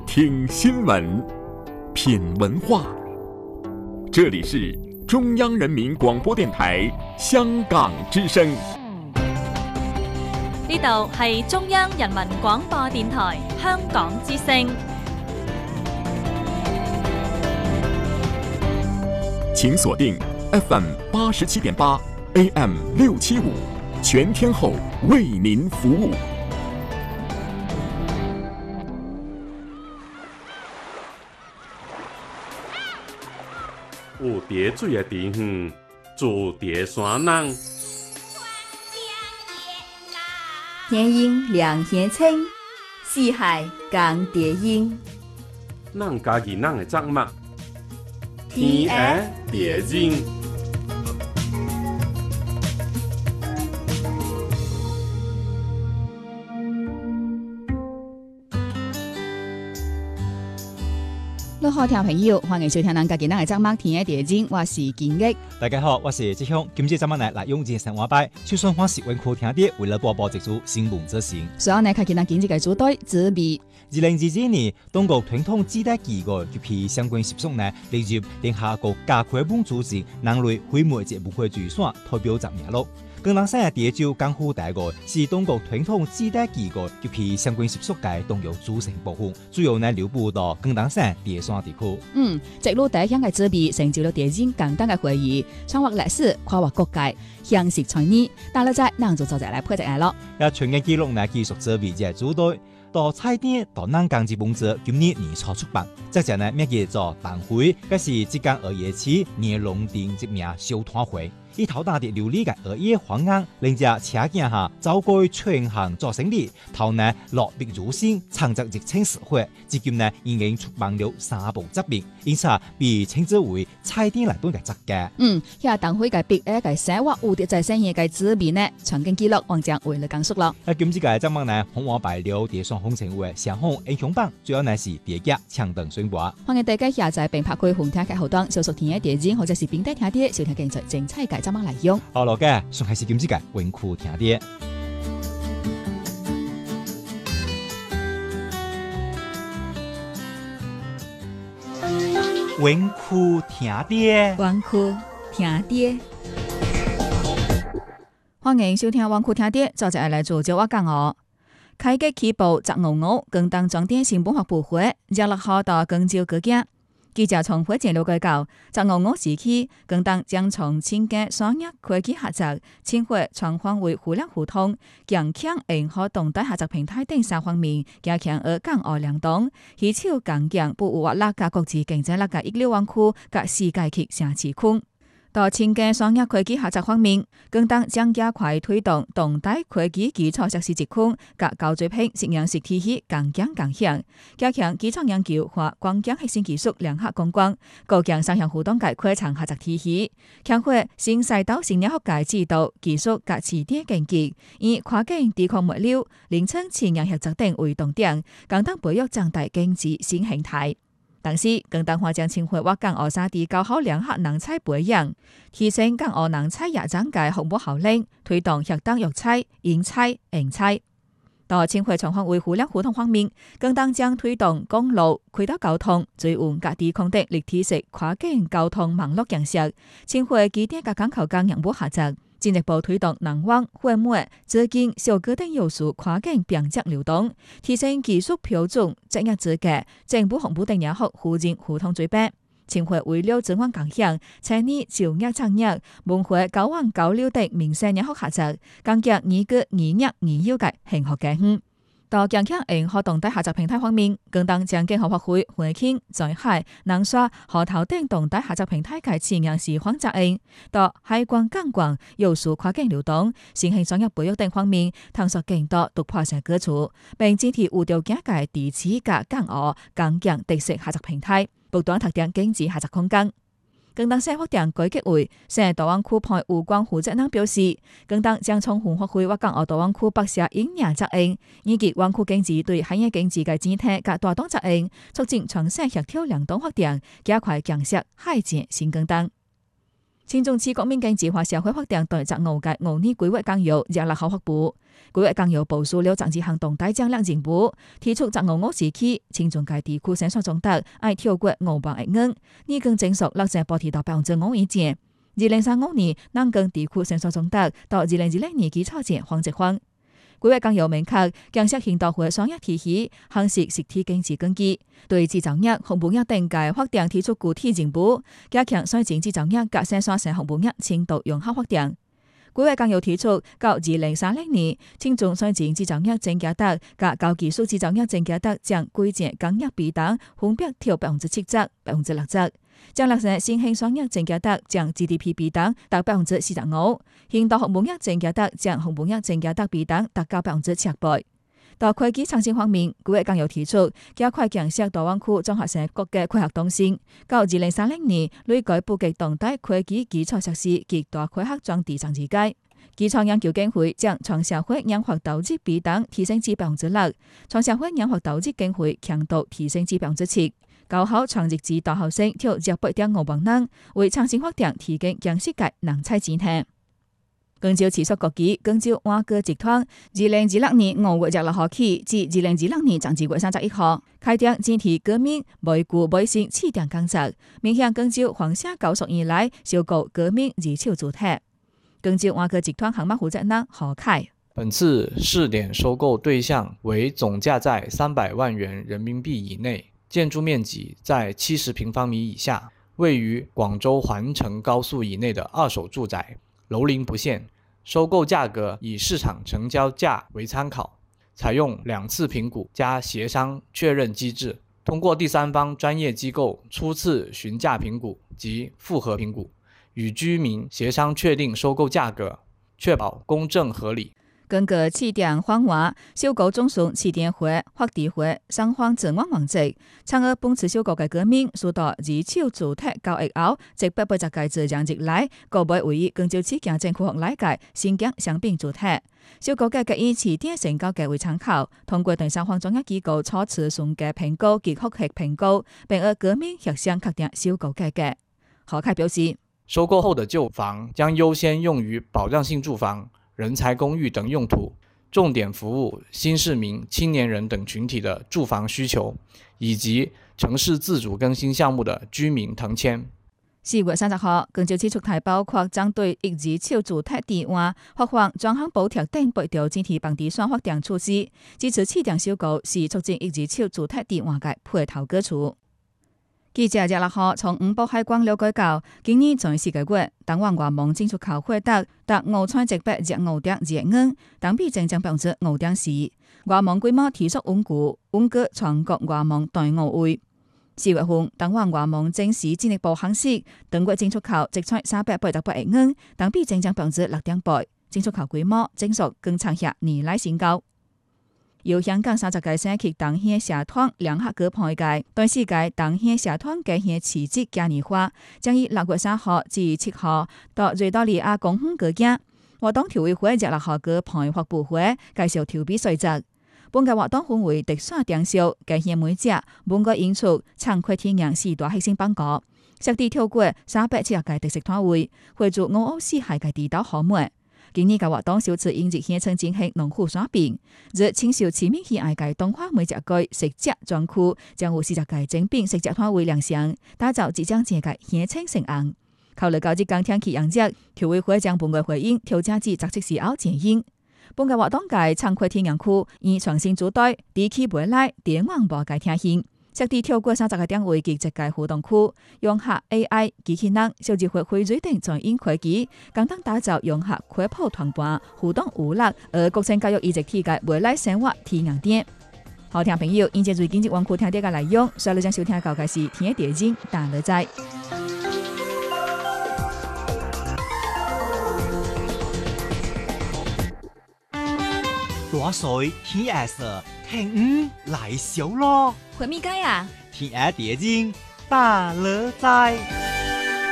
听新闻，品文化。这里是中央人民廣播電台香港之聲。 呢度係中央人民廣播電台香港之聲。 請鎖定 FM 87.8 AM 675，全天候為您服務。 有蝶水的地方，住蝶山人。 天陰涼天清，四海共蝶音。 咱家己咱的作物，天涯蝶音。 各位好，聽眾朋友，歡迎收聽咱家己咱的節目《天涯蝶音》，我是金玉。 大家好，我是志雄。今次節目來用這生活擺，就算我是文庫聽啲，為了播報一組新聞之行。 所以呢，家己咱經濟嘅組隊準備。 2022年，當局推動自帶機構及其相關習俗呢，例如聯合國教科文組織人類會媒節目會舉選代表作名錄。廣東省第一週港府大會是當局推動自帶機構及其相關習俗嘅動用組成部分，主要呢流布到廣東省蝶山地區。 直路第一項嘅準備成就了蝶音簡單嘅會議，創劃歷史，跨越國界，享食傳藝。但係在咱就坐下來配隻嚟咯。 全嘅記錄呢繼續準備嘅組隊。到菜店到南港之本者今年年初出版，即係呢咩叫做燈會，嗰是浙江二月起年龍定一名小團會，以頭大啲流利嘅二月黃硬，令只車鏡下走過全行做生意，頭呢落筆如新，창작熱情實惠，至今呢已經出版了3部作品，因此被稱之為菜店嚟本嘅作家。 喺燈會嘅筆嘅寫畫蝴蝶在生意嘅紙面呢，全景記錄王將為了講述咯。 今次嘅節目呢，紅我擺了蝶山風情會上紅英雄榜，主要呢是蝶家搶登宣佈。 歡迎大家下載並拍開紅聽嘅後檔，小熟田嘅蝶音，或者是並帶聽啲小聽競賽精彩嘅節目嚟用。 好咯嘅，仲係是今次嘅文庫聽啲。文庫聽啲， 文庫聽啲。歡迎收聽文庫聽啲，就係嚟做咗我講我。開機起步摘牛牛，更當裝點新本學部會，日落號到更招個家。記者從會前了解到，摘牛牛時期，更當將從前嘅商業科技合作、前會創換為互聯互通、強硬和動態合作平台等3方面，加強而港澳兩黨，以超強強不活力嘅國際競爭力嘅1流灣區及世界級城市群。到前嘅商業科技合作方面，更當將加快推動動態科技基礎設施集群及高水平實驗室體系共建共享，加強基礎研究和光鏡核心技術聯合攻關，構建雙向互動嘅跨層合作體系，強化新賽道新業學界指導技術及市場經濟，以跨境抵抗物流、零層產業合作等為重點，更當培育長大經濟新形態。同時，更當華將青會或港澳三地搞好兩客人才培養，提升港澳人才業長嘅服務效能，推動協當育才、引才、引才。到青會創換為互聯互通方面，更當將推動公路、軌道交通、水運及地控的立體式跨境交通網絡建設，青會基點及港口間業務合作，進一步推動能源、貨物、資金、小哥等要素跨境並接流動，提升技術標準、職業資格、政府服務等業務互認互通水平。青會為了資源共享、產業、就業產業、文化、交往交流等民生業務合作，加強異國異業異友嘅幸福家園。到強強和動態合作平台方面，更當將經合學會、匯慶、在海、南沙、河頭等動態合作平台嘅前沿時方責任，到海關港關、要素跨境流動、新興商業培育等方面，探索更多突破性舉措，並支持無條件嘅地區及港澳加強特色合作平台，不斷拓展經濟合作空間。更當社福店改革為成大灣區派有關負責人表示，更當將從文化會或港澳大灣區北社營業責任，以及灣區經濟對海業經濟嘅整體及大黨責任，促進全省協調兩黨發展，加快建設海建新更當。 青中市國民經濟化社會發展對擇偶嘅5年規劃綱要26號發布，規劃綱要部署了政治行動大戰略任務，提出擇偶時期，青中界地區生產總值愛超過500億元，年更增速落在保持到5%以前。2035年能更地區生產總值到2020年基礎前黃質化。規劃綱要明確建設現代化商業體系，夯實實體經濟根基，對製造業、服務業等嘅發展提出具體任務，加強雙線製造業及生產性服務業深度融合發展。規劃綱要提出，到2030年，青中雙線製造業淨價值及高技術製造業淨價值將規佔工業比重分別調70%、60%。將落實新興商業淨價值將 GDP 比重達45%，現代服務業淨價值將服務業淨價值比重達到7%。到科技創新方面，規劃綱要提出加快建設大灣區綜合性國家開發中心，到2030年累計布局當代科技基礎設施及大開發裝置產業界。基創研究經費將創社會研發投資比重提升至6%，創社會研發投資經費強度提升至7%。高校創業至大學生挑8.5萬人，為創新發展提供建設界人才前提。根據持續國際根據華哥集團2026年5月26號起至2026年12月31號開展整體革命美股衛星試點工作，明顯根據黃色高速以來收購革命二手主體。根據華哥集團項目負責人何凱， 本次試點收購對象為總價在300萬元人民幣以內，建築面積在70平方米以下，位於廣州環城高速以內的二手住宅，樓齡不限，收購價格以市場成交價為參考，採用2次評估加協商確認機制，通過第三方專業機構初次詢價評估及複核評估，與居民協商確定收購價格，確保公正合理。 根據試點方案，收購總數試點會、發地會雙方自願王值，參與本次收購嘅革命數到二手主體交易後，即880個自然日來，個別唯一根據此件政府學來嘅新建商品主體。收購價格以試點成交價為參考，通過第三方專業機構初次詢價評估及複核評估，並按革命協商確定收購價格。何凱表示， 收購後的舊房將優先用於保障性住房、人才公寓等用途，重點服務新市民、青年人等群體的住房需求，以及城市自主更新項目的居民騰遷。 4月30號，根據此出台包括針對一二手主體地換、發放專項補貼等8條整體房地產發展措施，支持試點收購是促進一二手主體地換嘅配套舉措。記者26號從五寶海關了解到，今年在4個月，台灣外貿進出口獲得達5,705.2億元，同比增長5.4%。外貿規模持續穩固，穩居全國外貿第5位。4月份，台灣外貿正式進一步夯實，當月進出口直採388億元，同比增長6.8%，進出口規模增速更創下年來新高。由香港30個省級當縣社團聯合舉辦嘅第4屆當縣社團舉縣市集嘉年華，將於6月3號至7號到瑞多利亞公園舉行。活動調委會26號舉辦發布會，介紹籌備細則。本屆活動分為特選點數、舉縣每節、本個演出、창闊天陽4大核心板塊，設定透過370個特色攤位，匯聚554海嘅地道好味。今年嘅活動首次引入縣城進行農戶選品，若青少市民喜愛嘅東華美食街食節專區，將有40個精品食節攤位亮相，打造即將節嘅縣城盛宴。考慮到即將天氣炎熱，調委會將本月回應調整至17時後前行。本屆活動嘅창闊天陽區以創新主題，地區未來電網播嘅聽現。設定透過30個點位及設計互動區，融合 AI、機器人、小智慧匯聚等在因科技，共同打造融合科普團辦、互動娛樂而國際教育一直體嘅未來生活體驗店。好聽朋友，現在最近日文庫聽啲嘅內容，所以你將收聽到嘅是天地經大樂在。 大水天黑色，天來小咯。 回咪街啊？ 天黑地經大樂在。